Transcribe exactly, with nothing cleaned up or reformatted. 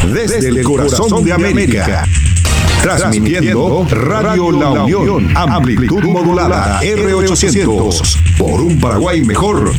desde el corazón de América. Transmitiendo Radio La Unión, amplitud modulada R ochocientos, por un Paraguay mejor.